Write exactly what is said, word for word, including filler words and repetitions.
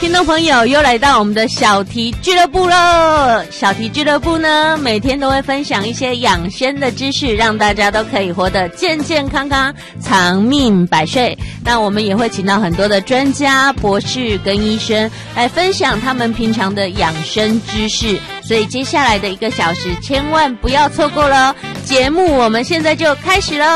听众朋友又来到我们的小题俱乐部了。小题俱乐部呢，每天都会分享一些养生的知识，让大家都可以活得健健康康，长命百岁。那我们也会请到很多的专家、博士跟医生来分享他们平常的养生知识，所以接下来的一个小时千万不要错过了。节目我们现在就开始了。